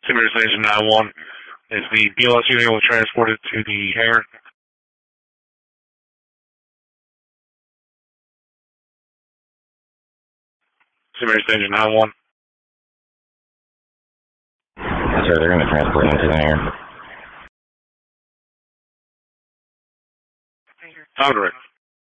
Simulator Station 91. Is the BLS unit able to transport it to the hangar? Simulator Station 91. Yes, sir, they're going to transport him to